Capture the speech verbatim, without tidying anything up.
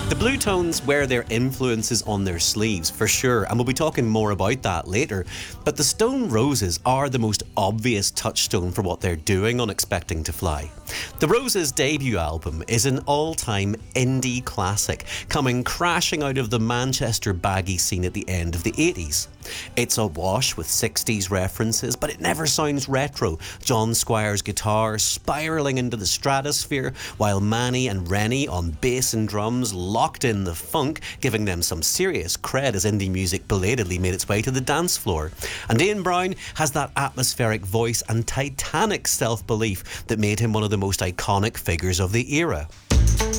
The Blue Tones wear their influences on their sleeves, for sure, and we'll be talking more about that later. But the Stone Roses are the most obvious touchstone for what they're doing on Expecting to Fly. The Roses' debut album is an all-time indie classic, coming crashing out of the Manchester baggy scene at the end of the eighties. It's awash with sixties references, but it never sounds retro. John Squire's guitar spiralling into the stratosphere, while Manny and Rennie on bass and drums locked in the funk, giving them some serious cred as indie music belatedly made its way to the dance floor. And Ian Brown has that atmospheric voice and titanic self-belief that made him one of the most iconic figures of the era.